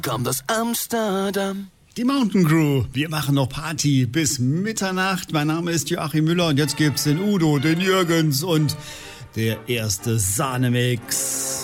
Kommt aus Amsterdam. Die Mountain Crew, wir machen noch Party bis Mitternacht. Mein Name ist Joachim Müller und jetzt gibt's den Udo, den Jürgens und der erste Sahnemix.